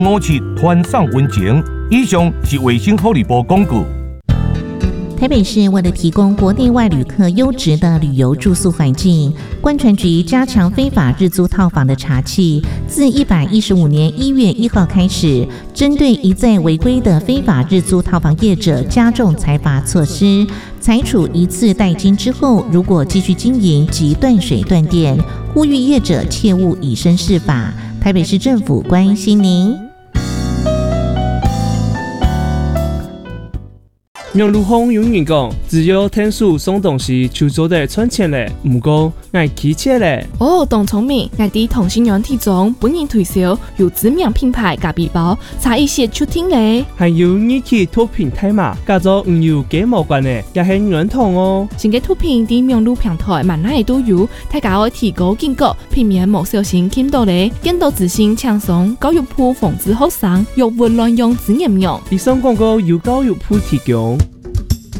577团上温情。以上是卫生福利部广告。 台北市为了提供国内外旅客优质的旅游住宿环境，观传局加强非法日租套房的查缉，自115年1月1号开始，针对一再违规的非法日租套房业者加重裁罚措施，裁处一次代金之后，如果继续经营即断水断电，呼吁业者切勿以身试法。台北市政府关心您。 杨如风永远讲，只有天数送东西就做得赚钱嘞，唔过爱提钱嘞。 哦，董聪明，爱啲同心软体中本人推销有知名品牌咖啡包，差一些出听嘞。 还有你去图平台嘛，加做唔有幾毛關嘅，也係認同哦。 新嘅圖片啲網絡平台萬哪都有，大家可以提高警覺，避免無小心見到咧，見到自信輕鬆，教育部防止學生用混亂用字眼用。 以上廣告由教育部提供。